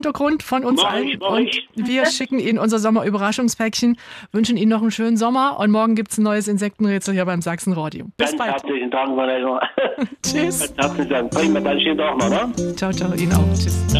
Hintergrund von uns allen. Mach ich. Und wir schicken Ihnen unser Sommerüberraschungspäckchen, wünschen Ihnen noch einen schönen Sommer und morgen gibt es ein neues Insektenrätsel hier beim Sachsenradio. Bis Ganz bald. herzlichen Dank, Vanessa. Tschüss. Ganz herzlichen Dank. Prima, dann schönen Tag noch, ne? Ciao, ciao. Ihnen auch. Tschüss.